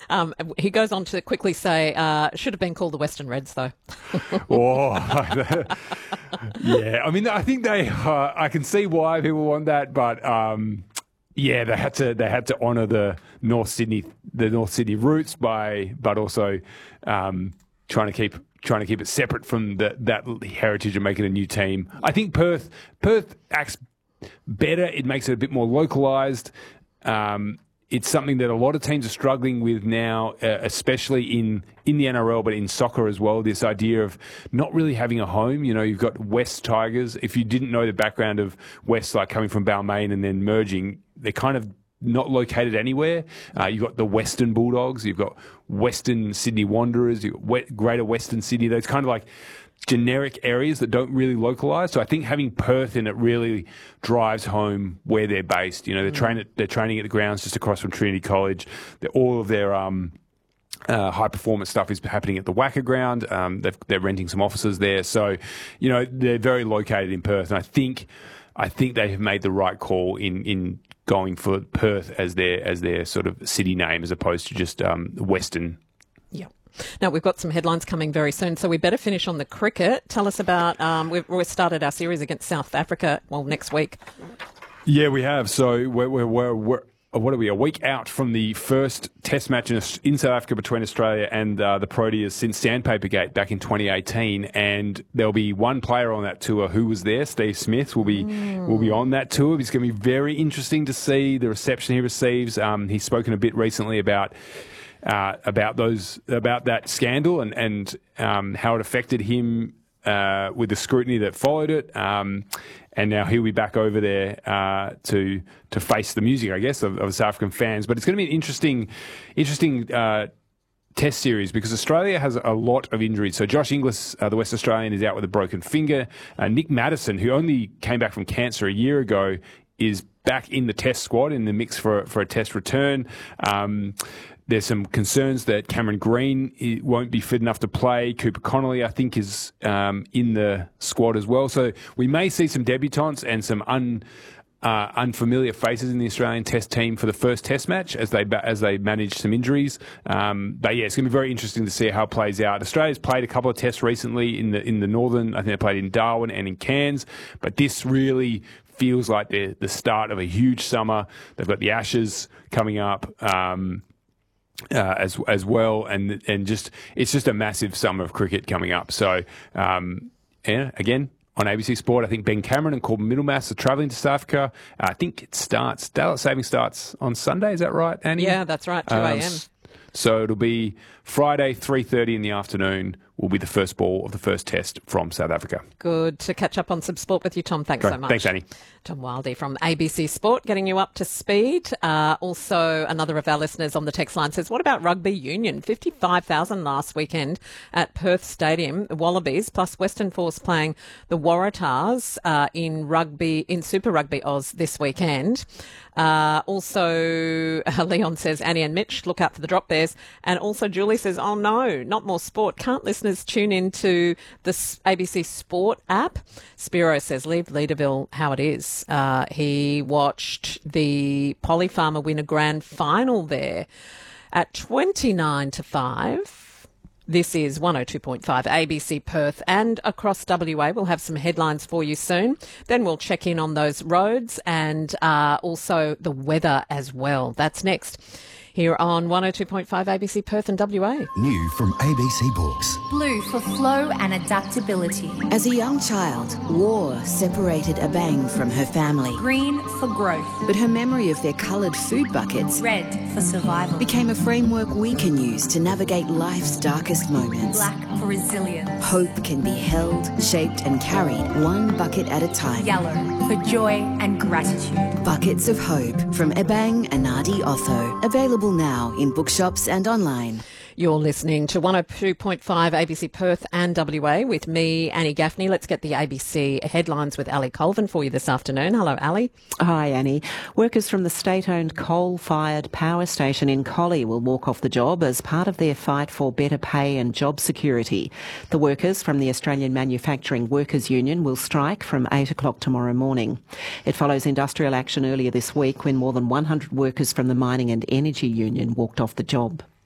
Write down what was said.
He goes on to quickly say, should have been called the Western Reds, though. Yeah, I mean, I think I can see why people want that, but yeah, they had to honour the North Sydney roots but also trying to keep it separate from that heritage of making a new team. I think Perth acts better. It makes it a bit more localised. It's something that a lot of teams are struggling with now, especially in the NRL, but in soccer as well, this idea of not really having a home. You know, you've got West Tigers. If you didn't know the background of West, like coming from Balmain and then merging, they're kind of not located anywhere. You've got the Western Bulldogs. You've got Western Sydney Wanderers. You've got Greater Western Sydney. Those kind of like generic areas that don't really localise. So I think having Perth in it really drives home where they're based. You know, they're training at the grounds just across from Trinity College. All of their high performance stuff is happening at the Wacker ground. They're renting some offices there. So, you know, they're very located in Perth. And I think they have made the right call in going for Perth as their sort of city name as opposed to just Western. Yeah. Now, we've got some headlines coming very soon, so we better finish on the cricket. Tell us about, we've started our series against South Africa, next week. Yeah, we have. So we're what are we, a week out from the first test match in South Africa between Australia and the Proteas since Sandpaper Gate back in 2018, and there'll be one player on that tour who was there. Steve Smith will be on that tour. It's going to be very interesting to see the reception he receives. He's spoken a bit recently about that scandal and how it affected him with the scrutiny that followed it. And now he'll be back over there to face the music, I guess, of South African fans. But it's going to be an interesting test series because Australia has a lot of injuries. So Josh Inglis, the West Australian, is out with a broken finger. Nick Maddison, who only came back from cancer a year ago, is back in the test squad in the mix for a test return. There's some concerns that Cameron Green won't be fit enough to play. Cooper Connolly, I think, is in the squad as well. So we may see some debutants and some unfamiliar faces in the Australian Test team for the first Test match as they manage some injuries. But yeah, it's going to be very interesting to see how it plays out. Australia's played a couple of Tests recently in the northern. I think they played in Darwin and in Cairns. But this really feels like the start of a huge summer. They've got the Ashes coming up. As well, and just it's just a massive summer of cricket coming up. So, yeah, again on ABC Sport, I think Ben Cameron and Corbin Middlemass are travelling to South Africa. I think it starts. Daylight saving starts on Sunday. Is that right, Annie? Yeah, that's right. 2 a.m. So it'll be Friday, 3:30 in the afternoon. Will be the first ball of the first Test from South Africa. Good to catch up on some sport with you, Tom. Thanks so much. Thanks, Annie. Tom Wildey from ABC Sport, getting you up to speed. Also, another of our listeners on the text line says, what about rugby union? 55,000 last weekend at Perth Stadium. The Wallabies plus Western Force playing the Waratahs in Super Rugby Oz this weekend. Also, Leon says, Annie and Mitch, look out for the drop bears. And also Julie says, oh no, not more sport. Can't listeners tune into the ABC Sport app? Spiro says, leave Leaderville how it is. He watched the Polly Farmer win a grand final there at 29-5. This is 102.5 ABC Perth and across WA. We'll have some headlines for you soon. Then we'll check in on those roads and also the weather as well. That's next here on 102.5 ABC Perth and WA. New from ABC Books. Blue for flow and adaptability. As a young child, war separated Abang from her family. Green for growth. But her memory of their coloured food buckets, red for survival, became a framework we can use to navigate life's darkest moments. Black for resilience. Hope can be held, shaped and carried one bucket at a time. Yellow for joy and gratitude. Buckets of Hope from Ebang Anadi Otho. Available now in bookshops and online. You're listening to 102.5 ABC Perth and WA with me, Annie Gaffney. Let's get the ABC headlines with Ali Colvin for you this afternoon. Hello, Ali. Hi, Annie. Workers from the state-owned coal-fired power station in Collie will walk off the job as part of their fight for better pay and job security. The workers from the Australian Manufacturing Workers Union will strike from 8 o'clock tomorrow morning. It follows industrial action earlier this week when more than 100 workers from the Mining and Energy Union walked off the job.